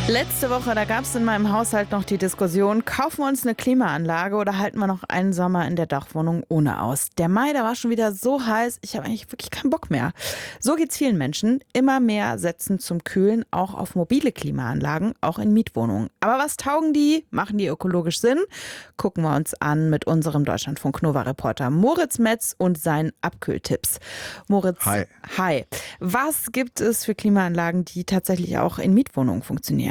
Letzte Woche, da gab es in meinem Haushalt noch die Diskussion, kaufen wir uns eine Klimaanlage oder halten wir noch einen Sommer in der Dachwohnung ohne aus? Der Mai, der war schon wieder so heiß, ich habe eigentlich wirklich keinen Bock mehr. So geht's vielen Menschen. Immer mehr setzen zum Kühlen auch auf mobile Klimaanlagen, auch in Mietwohnungen. Aber was taugen die? Machen die ökologisch Sinn? Gucken wir uns an mit unserem Deutschlandfunk-Nova-Reporter Moritz Metz und seinen Abkühltipps. Moritz, hi. Was gibt es für Klimaanlagen, die tatsächlich auch in Mietwohnungen funktionieren?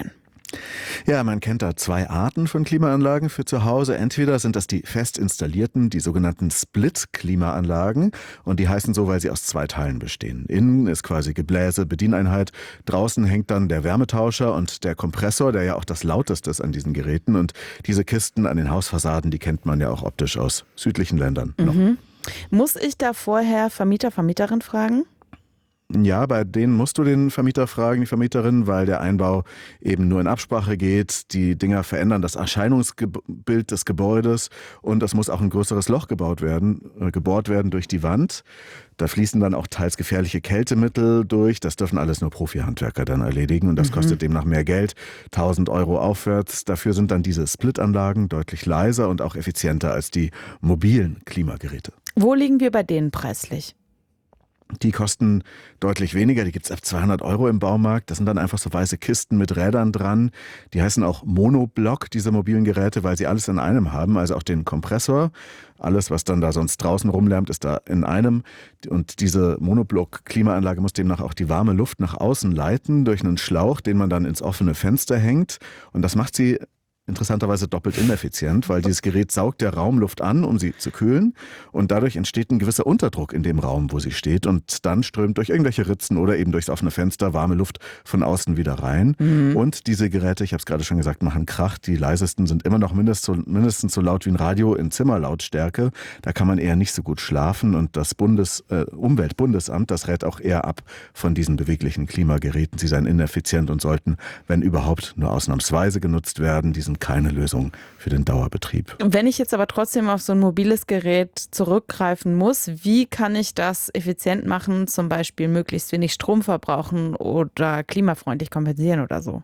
Ja, man kennt da zwei Arten von Klimaanlagen für zu Hause. Entweder sind das die fest installierten, die sogenannten Split-Klimaanlagen. Und die heißen so, weil sie aus zwei Teilen bestehen. Innen ist quasi Gebläse, Bedieneinheit. Draußen hängt dann der Wärmetauscher und der Kompressor, der ja auch das lauteste ist an diesen Geräten. Und diese Kisten an den Hausfassaden, die kennt man ja auch optisch aus südlichen Ländern noch. Muss ich da vorher Vermieter, Vermieterin fragen? Ja, bei denen musst du den Vermieter fragen, die Vermieterin, weil der Einbau eben nur in Absprache geht. Die Dinger verändern das Erscheinungsbild des Gebäudes und es muss auch ein größeres Loch gebohrt werden durch die Wand. Da fließen dann auch teils gefährliche Kältemittel durch. Das dürfen alles nur Profi-Handwerker dann erledigen und das kostet demnach mehr Geld, 1.000 € aufwärts. Dafür sind dann diese Split-Anlagen deutlich leiser und auch effizienter als die mobilen Klimageräte. Wo liegen wir bei denen preislich? Die kosten deutlich weniger, die gibt's ab 200 € im Baumarkt. Das sind dann einfach so weiße Kisten mit Rädern dran. Die heißen auch Monoblock, diese mobilen Geräte, weil sie alles in einem haben, also auch den Kompressor. Alles, was dann da sonst draußen rumlärmt, ist da in einem. Und diese Monoblock-Klimaanlage muss demnach auch die warme Luft nach außen leiten durch einen Schlauch, den man dann ins offene Fenster hängt. Und das macht sie interessanterweise doppelt ineffizient, weil dieses Gerät saugt der Raumluft an, um sie zu kühlen und dadurch entsteht ein gewisser Unterdruck in dem Raum, wo sie steht und dann strömt durch irgendwelche Ritzen oder eben durchs offene Fenster warme Luft von außen wieder rein. Und diese Geräte, ich habe es gerade schon gesagt, machen Krach. Die leisesten sind immer noch mindestens so laut wie ein Radio in Zimmerlautstärke. Da kann man eher nicht so gut schlafen und das Umweltbundesamt, das rät auch eher ab von diesen beweglichen Klimageräten. Sie seien ineffizient und sollten, wenn überhaupt, nur ausnahmsweise genutzt werden. Die sind keine Lösung für den Dauerbetrieb. Wenn ich jetzt aber trotzdem auf so ein mobiles Gerät zurückgreifen muss, wie kann ich das effizient machen, zum Beispiel möglichst wenig Strom verbrauchen oder klimafreundlich kompensieren oder so?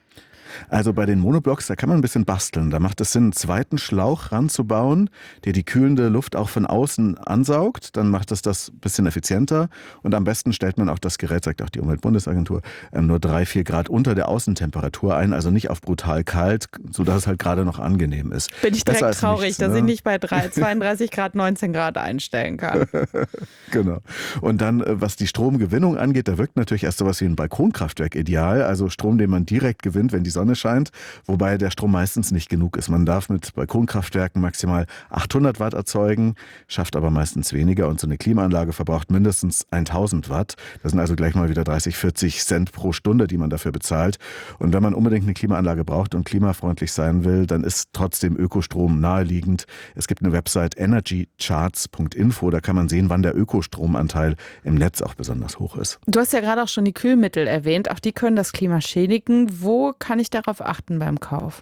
Also bei den Monoblocks, da kann man ein bisschen basteln. Da macht es Sinn, einen zweiten Schlauch ranzubauen, der die kühlende Luft auch von außen ansaugt. Dann macht es das ein bisschen effizienter. Und am besten stellt man auch das Gerät, sagt auch die Umweltbundesagentur, nur 3-4 Grad unter der Außentemperatur ein. Also nicht auf brutal kalt, sodass es halt gerade noch angenehm ist. Bin ich direkt traurig, dass ich nicht bei 32 Grad, 19 Grad einstellen kann. Genau. Und dann, was die Stromgewinnung angeht, da wirkt natürlich erst sowas wie ein Balkonkraftwerk ideal. Also Strom, den man direkt gewinnt, wenn die Sonne scheint, wobei der Strom meistens nicht genug ist. Man darf mit Balkonkraftwerken maximal 800 Watt erzeugen, schafft aber meistens weniger und so eine Klimaanlage verbraucht mindestens 1000 Watt. Das sind also gleich mal wieder 30-40 Cent pro Stunde, die man dafür bezahlt. Und wenn man unbedingt eine Klimaanlage braucht und klimafreundlich sein will, dann ist trotzdem Ökostrom naheliegend. Es gibt eine Website energycharts.info, da kann man sehen, wann der Ökostromanteil im Netz auch besonders hoch ist. Du hast ja gerade auch schon die Kühlmittel erwähnt, auch die können das Klima schädigen. Wo kann ich darauf achten beim Kauf?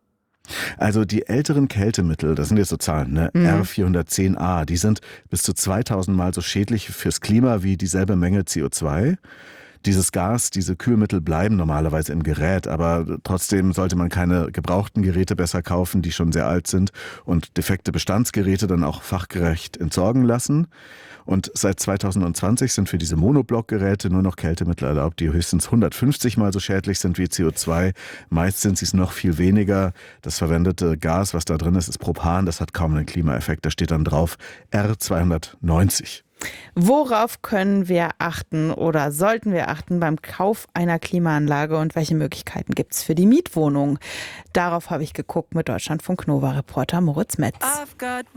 Also die älteren Kältemittel, das sind jetzt so Zahlen, ne? R410A, die sind bis zu 2000 Mal so schädlich fürs Klima wie dieselbe Menge CO2. Dieses Gas, diese Kühlmittel bleiben normalerweise im Gerät, aber trotzdem sollte man keine gebrauchten Geräte besser kaufen, die schon sehr alt sind und defekte Bestandsgeräte dann auch fachgerecht entsorgen lassen. Und seit 2020 sind für diese Monoblock-Geräte nur noch Kältemittel erlaubt, die höchstens 150 Mal so schädlich sind wie CO2. Meist sind sie es noch viel weniger. Das verwendete Gas, was da drin ist, ist Propan. Das hat kaum einen Klimaeffekt. Da steht dann drauf R290. Worauf können wir achten oder sollten wir achten beim Kauf einer Klimaanlage und welche Möglichkeiten gibt es für die Mietwohnung? Darauf habe ich geguckt mit Deutschlandfunk-Nova-Reporter Moritz Metz.